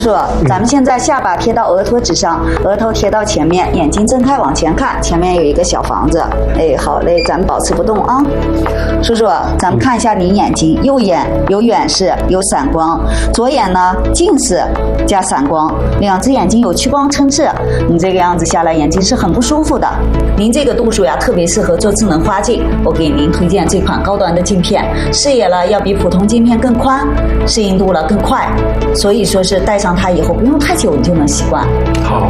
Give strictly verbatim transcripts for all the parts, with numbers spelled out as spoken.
说，咱们现在下巴贴到额头之上，额头贴到前面，眼睛睁开往前看，前面有一个小房子。哎，好嘞，咱们保持不动啊。叔叔，咱们看一下你眼睛，右眼有远视，有散光；左眼呢近视加散光，两只眼睛有屈光撑刺。你这个样子下来，眼睛是很不舒服的。您这个度数呀，特别适合做智能花镜。我给您推荐这款高端的镜片，视野了要比普通镜片更宽，适应度了更快，所以说是戴上它以后不用太久你就能习惯。 好，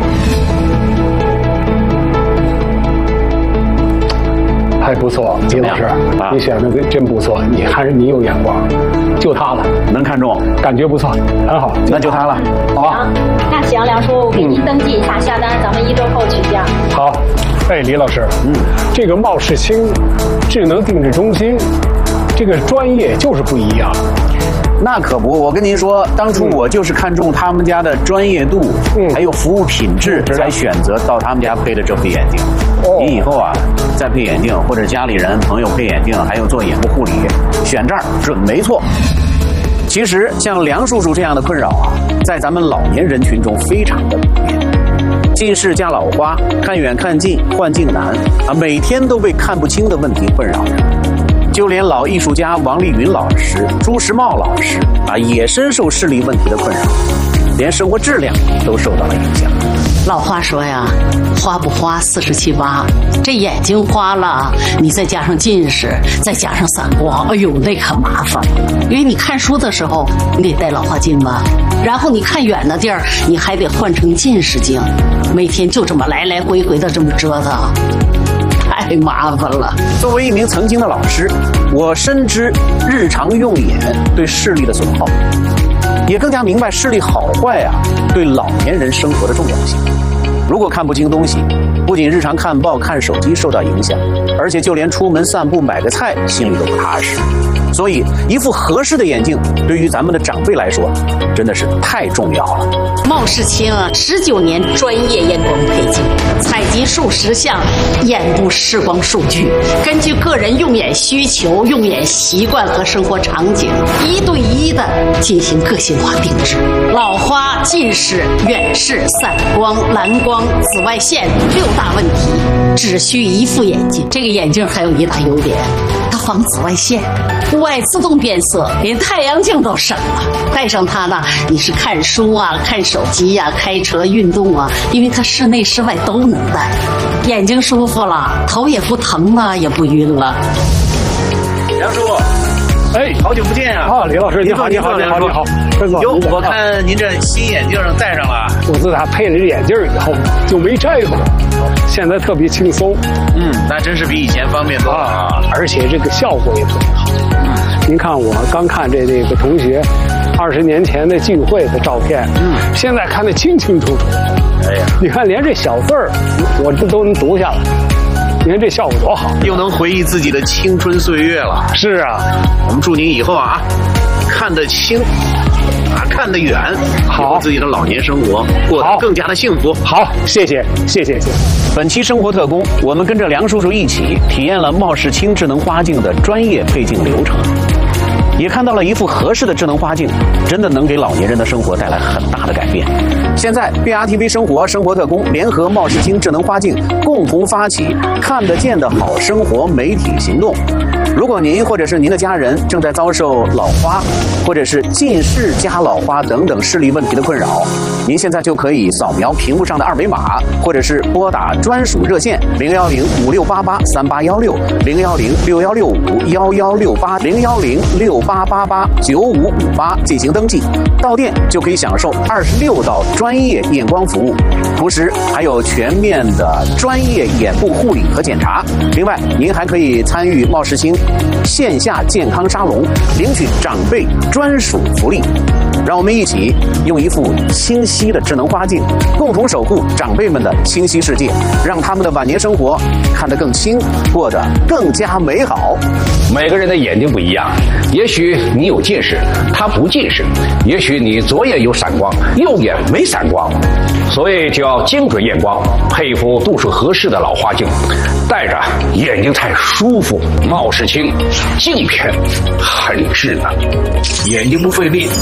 还不错，李老师，你选的真不错，你还是你有眼光，就它了， 能看中， 感觉不错，很好， 那就它了，好吧？ 那行，梁叔，我给您登记一下下单，咱们一周后取件。 好，哎，李老师，嗯，这个茂世清智能定制中心，这个专业就是不一样。 那可不，我跟您说，当初我就是看中他们家的专业度，嗯，还有服务品质，才选择到他们家配的这副眼镜。哦，你以后啊，再配眼镜，或者家里人朋友配眼镜，还有做眼部护理，选这儿准没错。其实像梁叔叔这样的困扰啊，在咱们老年人群中非常的普遍。近视加老花，看远看近，换镜难啊，每天都被看不清的问题困扰着。就连老艺术家王丽云老师、朱时茂老师啊，也深受视力问题的困扰，连生活质量都受到了影响。 老话说呀，花不花四十七八，这眼睛花了，你再加上近视，再加上散光，哎呦，那可麻烦。因为你看书的时候，你得戴老花镜吧，然后你看远的地儿，你还得换成近视镜，每天就这么来来回回的这么折腾。太麻烦了。 作为一名曾经的老师，我深知日常用眼对视力的损耗，也更加明白视力好坏啊对老年人生活的重要性。如果看不清东西，不仅日常看报看手机受到影响，而且就连出门散步买个菜心里都不踏实。所以一副合适的眼镜对于咱们的长辈来说真的是太重要了。 茂世清啊，十九年专业验光配镜，采集数十项眼部视光数据，根据个人用眼需求、用眼习惯和生活场景，一对一的进行个性化定制。老花、近视、远视、散光、蓝光、紫外线六大问题，只需一副眼镜。这个眼镜还有一大优点，它防紫外线，户外自动变色，连太阳镜都省了。戴上它呢，你是看书啊、看手机啊、开车、运动啊，因为它室内室外都能戴，眼睛舒服了，头也不疼了，也不晕了。 梁叔， 哎， 好久不见啊！ 啊，李老师，你好，你好，你好，你好。 哟，我看您这新眼镜戴上了。 我自打配了这眼镜以后就没摘过，现在特别轻松。 嗯，那真是比以前方便多了啊！ 而且这个效果也特别好。嗯，您看我刚看这这个同学二十年前的聚会的照片，嗯，现在看得清清楚楚。 哎呀， 你看连这小字儿，我这都能读下来。你看这效果多好， 又能回忆自己的青春岁月了。 是啊， 我们祝您以后啊，看得清，啊，看得远，好，自己的老年生活过得更加的幸福。 好，谢谢，谢谢，谢谢。 本期生活特工，我们跟着梁叔叔一起体验了茂世清智能花镜的专业配镜流程，也看到了一副合适的智能花镜真的能给老年人的生活带来很大的改变。现在 B R T V 生活生活特工联合茂世清智能花镜共同发起看得见的好生活媒体行动。如果您或者是您的家人正在遭受老花或者是近视加老花等等视力问题的困扰，您现在就可以扫描屏幕上的二维码，或者是拨打专属热线零幺零五六八八三八幺六零幺零六幺六五幺幺六八零幺零六八八八九五五八进行登记，到店就可以享受二十六道专业验光服务，同时还有全面的专业眼部护理和检查。另外，您还可以参与茂世清线下健康沙龙，领取长辈专属福利。让我们一起用一副清晰的智能花镜，共同守护长辈们的清晰世界，让他们的晚年生活看得更清，过得更加美好。 每个人的眼睛不一样，也许你有近视，他不近视；也许你左眼有散光，右眼没散光。所以就要精准验光，配一副度数合适的老花镜，戴着眼睛才舒服。茂世清镜片很智能，眼睛不费力，眼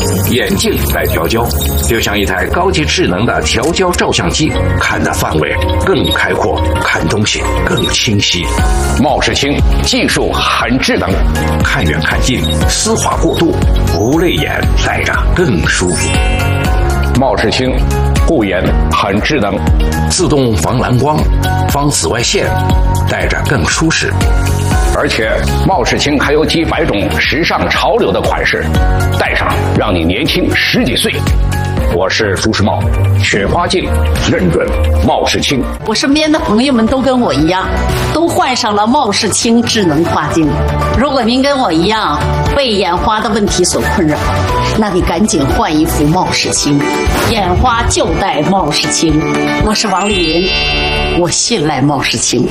远近来调焦，就像一台高级智能的调焦照相机，看的范围更开阔，看东西更清晰。貌视清技术很智能，看远看近丝滑过渡，不累眼，戴着更舒服。貌视清护眼很智能，自动防蓝光、防紫外线，戴着更舒适。而且貌视清还有几百种时尚潮流的款式，戴上让你年轻十几岁。我是朱时茂，雪花镜认准貌视清。 我身边的朋友们都跟我一样，都换上了貌视清智能花镜。如果您跟我一样被眼花的问题所困扰，那你赶紧换一副貌视清，眼花就戴貌视清。我是王丽云，我信赖貌视清。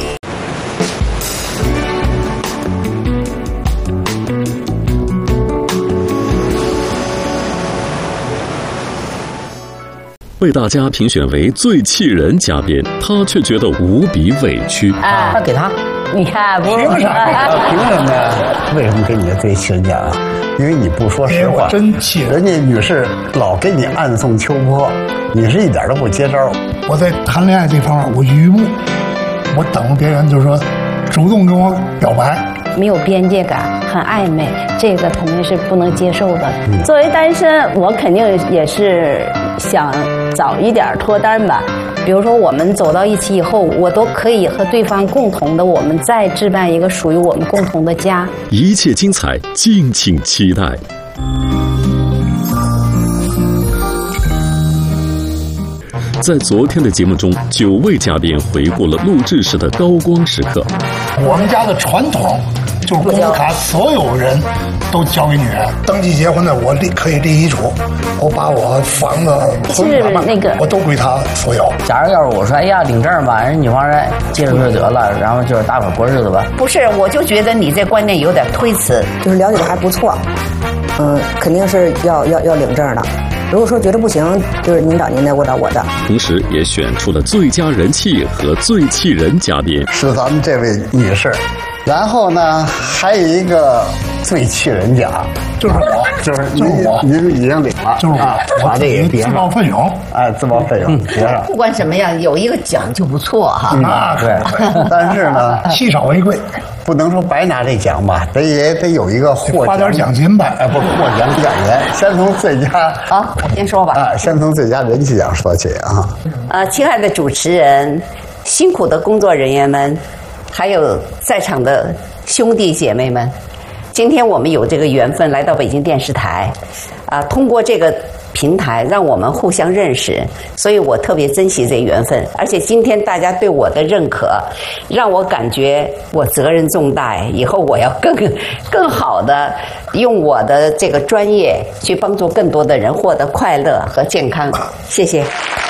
被大家评选为最气人嘉宾，他却觉得无比委屈。 啊，那给他，你看，不是凭啥？凭什么呀？为什么给你的最气人奖啊？因为你不说实话， 真气人。 人家女士老给你暗送秋波，你是一点都不接招。 我在谈恋爱这方面我愚目，我等别人就是说主动跟我表白。 没有边界感，很暧昧，这个肯定是不能接受的。嗯、作为单身，我肯定也是想早一点脱单吧。比如说，我们走到一起以后，我都可以和对方共同的，我们再置办一个属于我们共同的家。 一切精彩，敬请期待。在昨天的节目中，九位嘉宾回顾了录制时的高光时刻。 我们家的传统就是工资卡，所有人都交给女人。登记结婚的，我立可以立遗嘱，我把我房子、 是那个我都归他所有。 假如要是我说，哎呀，领证吧，人女方说接着就得了，然后就是大伙过日子吧。 不是，我就觉得你这观念有点推辞， 就是了解的还不错，嗯，肯定是要要要领证的。如果说觉得不行，就是您找您的，我找我的。 同时也选出了最佳人气和最气人嘉宾， 是咱们这位女士。然后呢，还有一个最气人奖， 就是我， 就是就是我， 您已经领了， 就是我， 把这个别上， 自报奋勇， 哎，自报奋勇，别上。 不管什么样，有一个奖就不错哈。 那对，但是呢， 稀少为贵， 不能说白拿这奖吧，得也得有一个获发点奖金呗， 哎，不，获奖感言。先从最佳， 好，我先说吧。 啊，先从最佳人气奖说起啊。 呃，亲爱的主持人，辛苦的工作人员们，还有在场的兄弟姐妹们，今天我们有这个缘分来到北京电视台，啊、呃，通过这个平台让我们互相认识，所以我特别珍惜这缘分。而且今天大家对我的认可，让我感觉我责任重大，以后我要更更好的用我的这个专业去帮助更多的人获得快乐和健康。谢谢。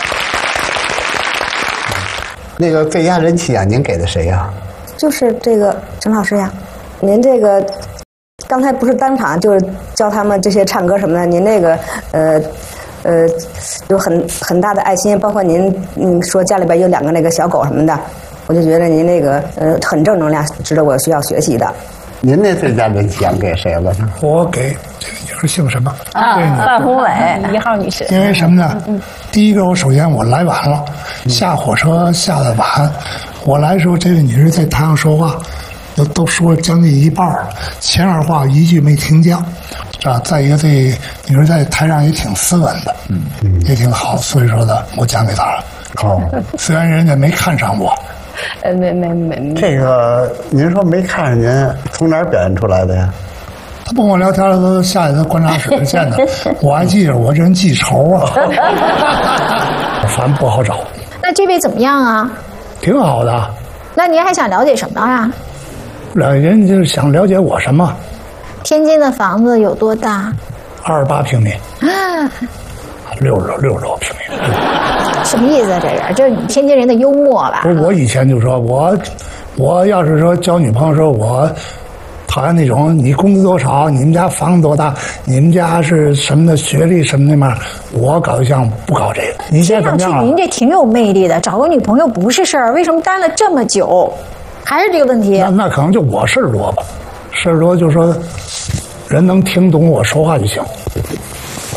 那个最佳人气奖您给的谁呀、啊？ 就是这个陈老师呀。您这个刚才不是当场就是教他们这些唱歌什么的，您那个呃呃有很很大的爱心，包括您嗯说家里边有两个那个小狗什么的，我就觉得您那个呃很正能量，值得我需要学习的。 您那最佳人气奖给谁了呢？ 我给这个女士姓什么？ 啊，范宏伟，一号女士。 因为什么呢？嗯，第一个，我首先我来晚了，下火车下的晚。我来的时候，这位女士在台上说话，都都说了将近一半了，前二话一句没听见，啊。再一个，这女士在台上也挺斯文的，嗯嗯，也挺好，所以说呢，我奖给她了。 哦， 虽然人家没看上我。 呃，没没没， 这个您说没看上您，从哪儿表现出来的呀？ 他跟我聊天的都下去他观察室见的，我还记着我这人记仇啊，反正不好找。 那这位怎么样啊？ 挺好的。 那您还想了解什么啊？ 人就是想了解我什么？ 天津的房子有多大？ 二十八平米。 啊， 六十六十多平米。 什么意思啊？这是这是你天津人的幽默吧？ 不是，我以前就说我，我要是说交女朋友说我讨厌那种你工资多少，你们家房子多大，你们家是什么的学历什么的嘛，我搞对象不搞这个。你现在怎么样啊？ 您这挺有魅力的，找个女朋友不是事儿，为什么单了这么久？还是这个问题？ 那那可能就我事儿多吧，事儿多就说人能听懂我说话就行。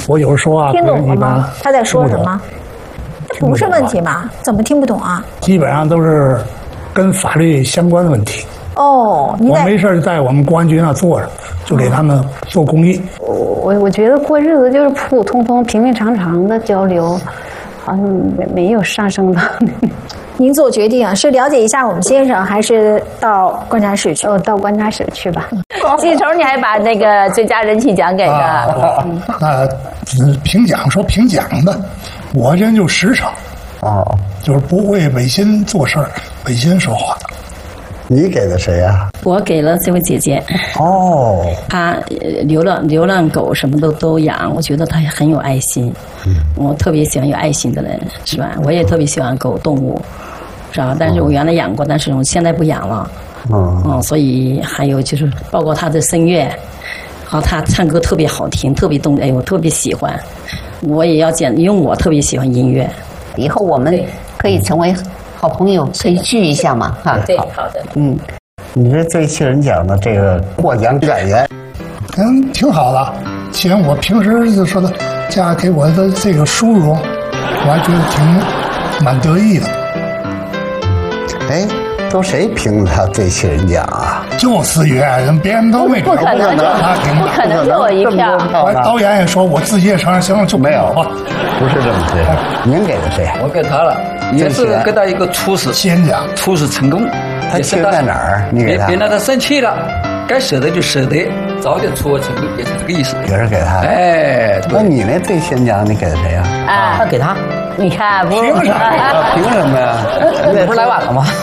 我有时说话听懂了一般吗？他在说什么？这不是问题吧？怎么听不懂啊？ 基本上都是跟法律相关的问题。 哦，你在我没事就在我们公安局那坐着，就给他们做公益。 我我觉得过日子就是普普通通、平平常常的交流，好像没没有上升到。 您做决定啊，是了解一下我们先生，还是到观察室去？ 哦，到观察室去吧。记仇，你还把那个最佳人气奖给他。 啊，那评奖说评奖的，我这人就实诚， 哦， 就是不会违心做事儿、违心说话的。 你给的谁呀、啊？ 我给了这位姐姐。 哦， 她流浪流浪狗什么都都养，我觉得她很有爱心。嗯，我特别喜欢有爱心的人，是吧？我也特别喜欢狗动物，是吧？但是我原来养过，但是我现在不养了。 嗯， 嗯，所以还有就是包括她的声乐，好，她唱歌特别好听，特别动，哎，我特别喜欢。我也要讲，因为我特别喜欢音乐。 以后我们可以成为好朋友，可以聚一下嘛，哈。 对，好的。 嗯，你这最气人奖的这个获奖感言， 嗯，挺好的。既然我平时就说的家给我的这个殊荣，我还觉得挺蛮得意的。 哎，都谁评他最气人奖啊？ 就是月，人别人都没评， 不可能就不可能就我一票。 导演也说，我自己也承认，行了，就没有吧？不是这么回事。您给的谁？ 我给他了。也是给他一个处事先讲处事成功， 他气在哪儿？你给他别让他生气了，该舍得就舍得，早点处事成功，也是这个意思。 也是给他。 哎， 那你那最先奖你给的谁呀？ 啊， 他给他。 你看，不凭什么？ 凭什么呀？ 你不是来晚了吗？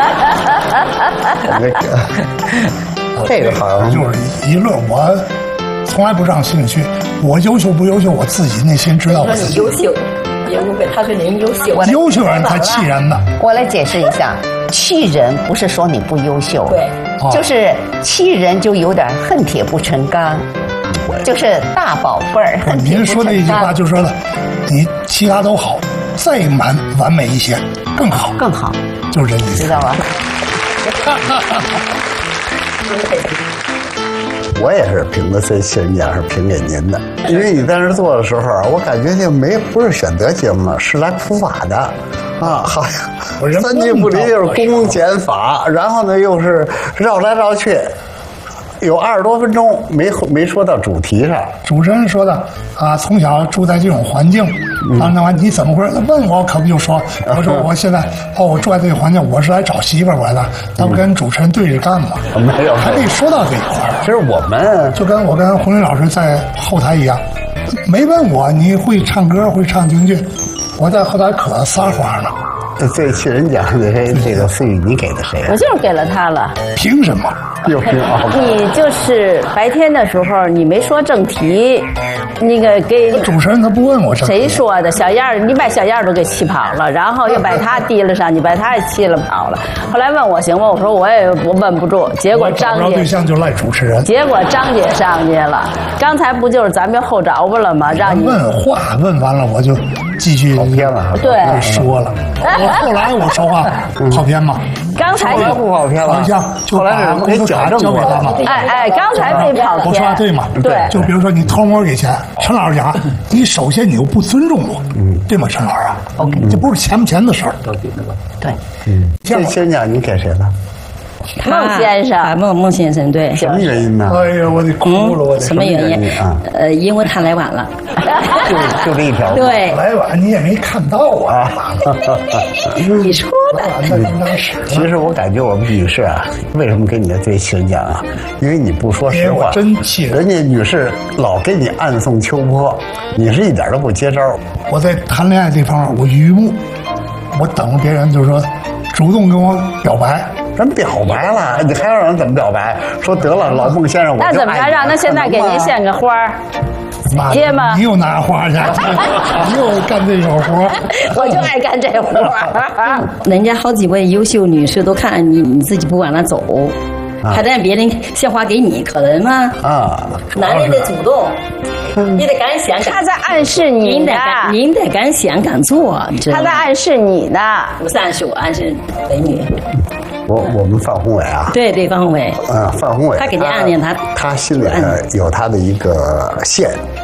这个好像就是一论，我从来不上心里去。我优秀不优秀，我自己内心知道。 我你优秀。也不会，他说您优秀， 优秀人才气人的。 我来解释一下，气人不是说你不优秀， 对， 就是气人就有点恨铁不成钢，就是大宝贝儿。 您说的一句话就说了，你其他都好，再完完美一些更好， 更好， 就是这意思， 知道吧？ 我也是评的最气人奖是评给您的，因为你在那做的时候，我感觉就没不是选择节目了，是来普法的，啊，好像三句不离就是公检法，然后呢又是绕来绕去，有二十多分钟没没说到主题上。 主持人说的啊，从小住在这种环境，啊，那完你怎么回事？问我可不就说，我说我现在哦，我住在这个环境，我是来找媳妇儿来的，那不跟主持人对着干吗？ 没有， 还得说到这一块儿。 其实我们就跟我跟洪林老师在后台一样，没问我你会唱歌会唱京剧，我在后台可撒谎了。 最气人奖的这这个思雨，你给的谁啊？ 我就是给了他了。 凭什么？ 又凭啊？ 你就是白天的时候你没说正题，那个给主持人他不问我正题。 谁说的？小燕儿，你把小燕儿都给气跑了，然后又把他提了上去，把他也气了跑了。后来问我行吗？我说我也我稳不住。结果张姐对象就赖主持人。 结果张姐上去了。刚才不就是咱们后找吧了吗？让你问话问完了我就继续跑偏了。 对， 说了。我后来我说话跑偏吗？ 刚才后来不跑偏了， 好像就把工作卡交给他嘛。 哎哎，刚才没跑偏。 我说话对吗？ 对。 就比如说你偷摸给钱，陈老师讲，你首先你又不尊重我，对吗？陈老师啊 ，OK， 这不是钱不钱的事儿。 对， 嗯，这先讲你给谁了？ 孟先生，孟孟先生，对。 什么原因呢？ 哎呀，我得哭了，我得。 什么原因啊？呃，因为他来晚了。 就就这一条。 对。 来晚你也没看到啊。 你说的。 其实我感觉我们女士啊，为什么给你的最气人奖啊？因为你不说实话。 真气人家女士老给你暗送秋波，你是一点都不接招。 我在谈恋爱这方面我愚目，我等别人就是说主动跟我表白。 人表白了，你还要让人怎么表白？说得了，老孟先生，我那怎么着？让他现在给您献个花儿，接吗？ 你又拿花去，你又干这手活， 我就爱干这活。人家好几位优秀女士都看你，你自己不往那走，啊、还得让别人献花给你，可能吗？ 啊， 男人得主动。你得敢想，他在暗示你呢。您得敢想敢做，他在暗示你呢，不是暗示我，暗示美女。 我我们范宏伟啊， 对对，范宏伟， 嗯，范宏伟， 他给您暗恋他， 他心里呢有他的一个线，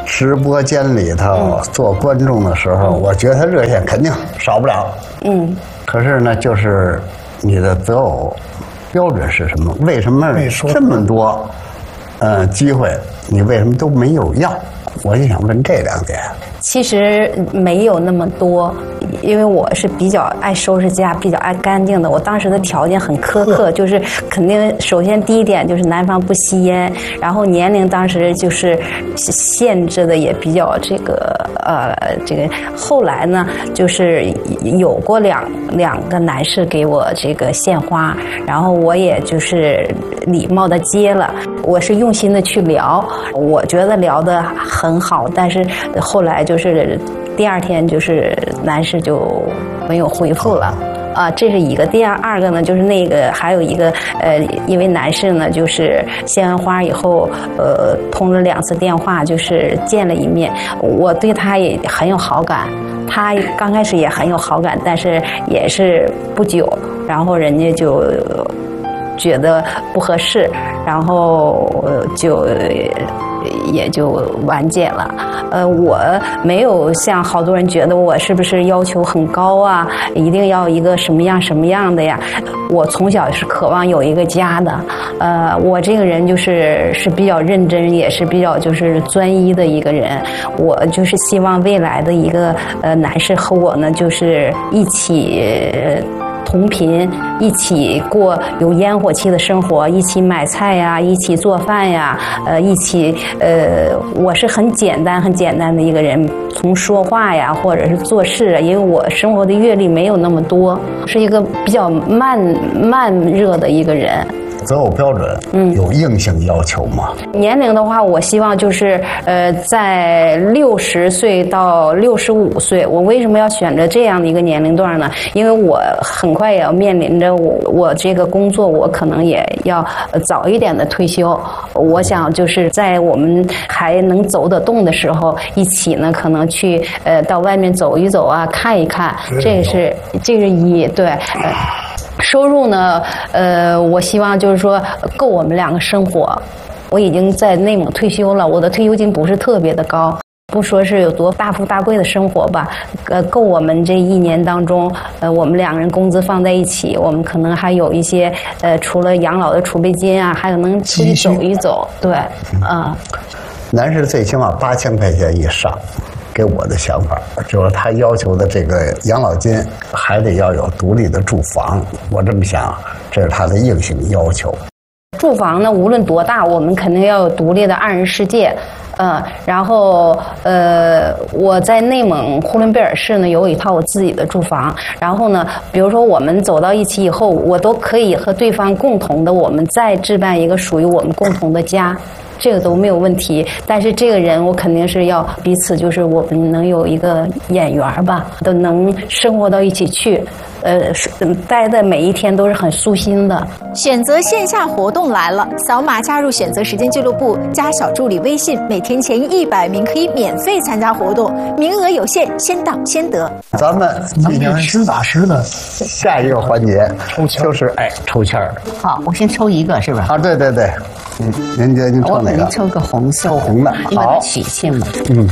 直播间里头做观众的时候，我觉得他热线肯定少不了。 嗯。 可是呢，就是你的择偶标准是什么？为什么这么多呃机会，你为什么都没有要？我就想问这两点。 其实没有那么多，因为我是比较爱收拾家、比较爱干净的。我当时的条件很苛刻，就是肯定首先第一点就是男方不吸烟，然后年龄当时就是限制的也比较这个呃这个。后来呢，就是有过两两个男士给我这个献花，然后我也就是礼貌的接了，我是用心的去聊，我觉得聊得很好，但是后来就是第二天就是男士就没有回复了。啊，这是一个。第二二个呢，就是那个还有一个呃，一位男士呢，就是献完花以后，呃，通了两次电话，就是见了一面。我对他也很有好感，他刚开始也很有好感，但是也是不久，然后人家就觉得不合适，然后就也就完结了。呃，我没有像好多人觉得我是不是要求很高啊，一定要一个什么样什么样的呀。我从小是渴望有一个家的。呃，我这个人就是是比较认真，也是比较就是专一的一个人。我就是希望未来的一个呃男士和我呢，就是一起呃同频，一起过有烟火气的生活，一起买菜呀，一起做饭呀，呃，一起呃，我是很简单很简单的一个人，从说话呀，或者是做事啊，因为我生活的阅历没有那么多，是一个比较慢慢热的一个人。 择偶标准，嗯，有硬性要求吗？ 年龄的话，我希望就是呃，在六十岁到六十五岁。我为什么要选择这样的一个年龄段呢？因为我很快也要面临着我我这个工作，我可能也要早一点的退休。我想就是在我们还能走得动的时候，一起呢，可能去呃到外面走一走啊，看一看。这是这是一对。呃收入呢，呃，我希望就是说够我们两个生活。我已经在内蒙退休了，我的退休金不是特别的高，不说是有多大富大贵的生活吧，呃，够我们这一年当中，呃，我们两个人工资放在一起，我们可能还有一些，呃，除了养老的储备金啊，还有能出去走一走，对，啊、嗯。 男士最起码八千块钱以上。给我的想法就是他要求的这个养老金还得要有独立的住房，我这么想，这是他的硬性要求。 住房呢，无论多大，我们肯定要有独立的二人世界。嗯，然后呃，我在内蒙呼伦贝尔市呢有一套我自己的住房，然后呢，比如说我们走到一起以后，我都可以和对方共同的，我们再置办一个属于我们共同的家。这个都没有问题，但是这个人我肯定是要彼此，就是我们能有一个眼缘吧，都能生活到一起去，呃，待的每一天都是很舒心的。 选择线下活动来了，扫码加入选择时间俱乐部，加小助理微信，每天前一百名可以免费参加活动，名额有限，先到先得。 咱们今天实打实的下一个环节就是哎抽签儿。 好，我先抽一个，是吧？ 啊，对对对，嗯，您觉得您抽哪个？ 我抽个红色， 抽红的，好， 喜庆嘛。 嗯。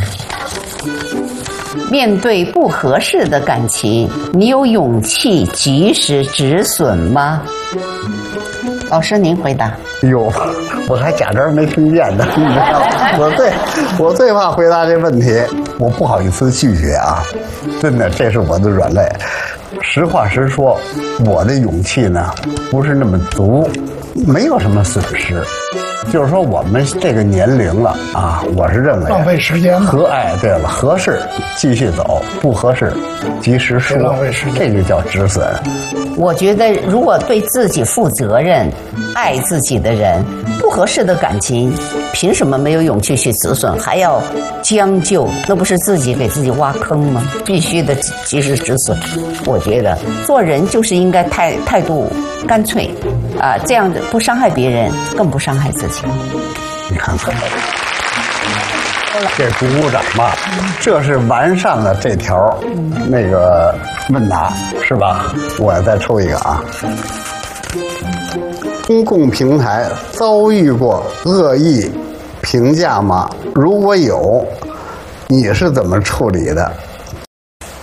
面对不合适的感情，你有勇气及时止损吗？老师，您回答。 有，我还假装没听见呢。我最我最怕回答这问题，我不好意思拒绝啊，真的，这是我的软肋。实话实说，我的勇气呢不是那么足，没有什么损失。就是说我们这个年龄了啊，我是认为浪费时间合哎，对了，合适继续走，不合适及时说， 浪费时间， 这就叫止损。 我觉得如果对自己负责任、爱自己的人，不合适的感情，凭什么没有勇气去止损，还要将就？那不是自己给自己挖坑吗？必须的及时止损。我觉得做人就是应该态态度干脆，啊、呃，这样的不伤害别人，更不伤害自己。 你看看，这鼓鼓掌吧，这是完善了这条那个问答，是吧？我再抽一个啊。公共平台遭遇过恶意评价吗？如果有，你是怎么处理的？